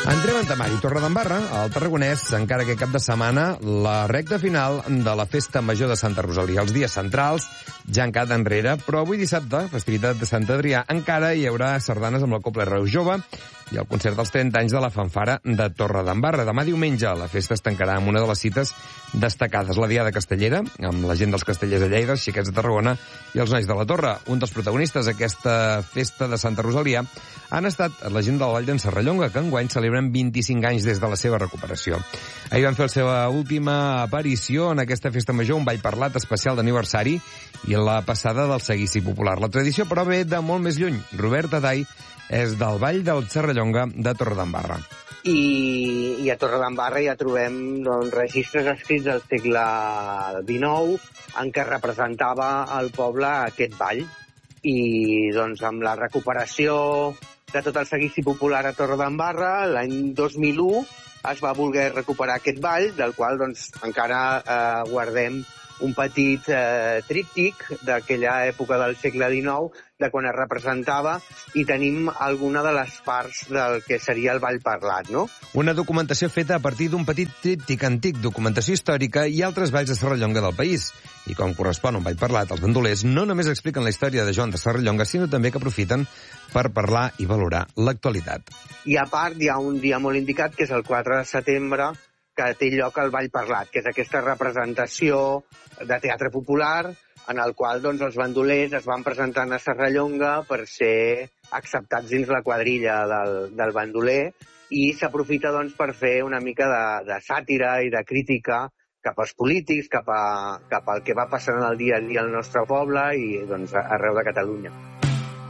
Entrem en temari. Torredembarra, al Tarragonès, encara aquest cap de setmana, la recta final de la Festa Major de Santa Rosalia. Els dies centrals ja han quedat enrere, però avui dissabte, festivitat de Sant Adrià, encara hi haurà sardanes amb la Cobla Reus Jove i el concert dels 30 anys de la fanfara de Torredembarra. Demà diumenge la festa es tancarà amb una de les cites destacades, la Diada Castellera, amb la gent dels Castellers de Lleida, els xiquets de Tarragona i els nois de la Torre. Un dels protagonistes d'aquesta festa de Santa Rosalia han estat la gent del Vall d'en Serrallonga, que enguany celebren 25 anys des de la seva recuperació. Ahir van fer la seva última aparició en aquesta festa major, un ball parlat especial d'aniversari i la passada del seguici popular. La tradició, però, ve de molt més lluny. Robert Aday és del Vall del Serrallonga de Torredembarra. I a Torredembarra ja trobem registres escrits del segle XIX en què representava el poble aquest ball. I amb la recuperació de tot el seguici popular a Torredembarra, l'any 2001 es va voler recuperar aquest ball, del qual encara guardem un petit tríptic d'aquella època del segle XIX, de quan es representava, i tenim alguna de les parts del que seria el ball parlat, no? Una documentació feta a partir d'un petit tríptic antic, documentació històrica i altres balls de Serrallonga del país. I com correspon a un ball parlat, els bandolers no només expliquen la història de Joan de Serrallonga, sinó també que aprofiten per parlar i valorar l'actualitat. I a part hi ha un dia molt indicat, que és el 4 de setembre, que té lloc el ball parlat, que és aquesta representació de teatre popular en el qual els bandolers es van presentant a Serrallonga per ser acceptats dins la quadrilla del bandoler, i s'aprofita per fer una mica de sàtira i de crítica cap als polítics, cap al que va passant el dia a dia al nostre poble i arreu de Catalunya.